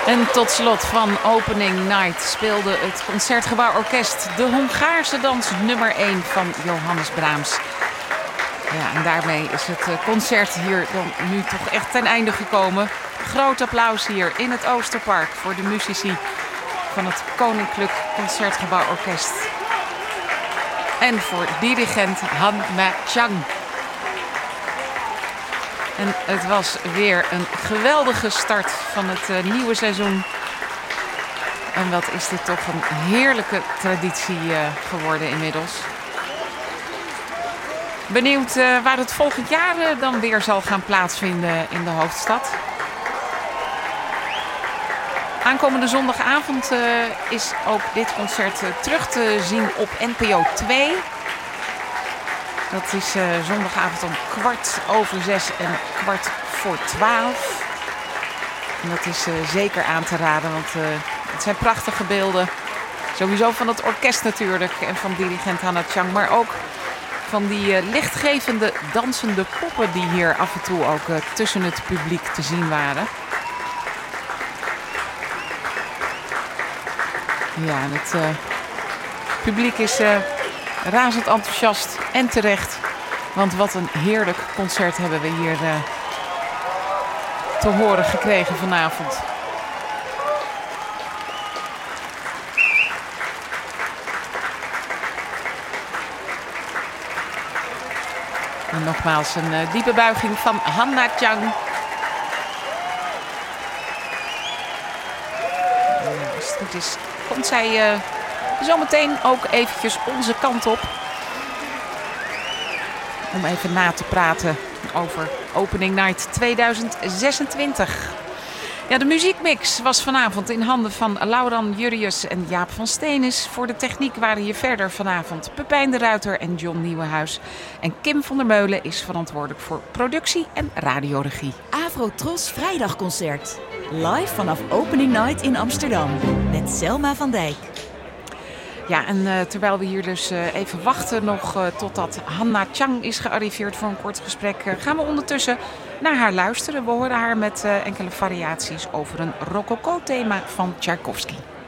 En tot slot van Opening Night speelde het Concertgebouworkest de Hongaarse dans nummer 1 van Johannes Brahms. Ja, en daarmee is het concert hier dan nu toch echt ten einde gekomen. Groot applaus hier in het Oosterpark voor de muzici van het Koninklijk Concertgebouworkest. En voor dirigent Han Ma-Chang. En het was weer een geweldige start van het nieuwe seizoen. En wat is dit toch een heerlijke traditie geworden inmiddels. Benieuwd waar het volgend jaar dan weer zal gaan plaatsvinden in de hoofdstad. Aankomende zondagavond is ook dit concert terug te zien op NPO 2. Dat is zondagavond om 6:15 en 11:15. En dat is zeker aan te raden, want het zijn prachtige beelden. Sowieso van het orkest natuurlijk en van dirigent Han Ma-Chang, maar ook van die lichtgevende dansende poppen die hier af en toe ook tussen het publiek te zien waren. Ja, het publiek is razend enthousiast en terecht. Want wat een heerlijk concert hebben we hier te horen gekregen vanavond. En nogmaals een diepe buiging van Han Ma-Chang. Als het goed is, komt zij zometeen ook eventjes onze kant op. Om even na te praten over Opening Night 2026. Ja, de muziekmix was vanavond in handen van Lauran Jurrius en Jaap van Steenis. Voor de techniek waren hier verder vanavond Pepijn de Ruiter en John Nieuwenhuis. En Kim van der Meulen is verantwoordelijk voor productie en radioregie. Afro-Tros Vrijdagconcert. Live vanaf Opening Night in Amsterdam. Met Selma van Dijk. Ja, en terwijl we hier dus even wachten nog totdat Han Ma-Chang is gearriveerd voor een kort gesprek, gaan we ondertussen naar haar luisteren. We horen haar met enkele variaties over een rococo-thema van Tchaikovsky.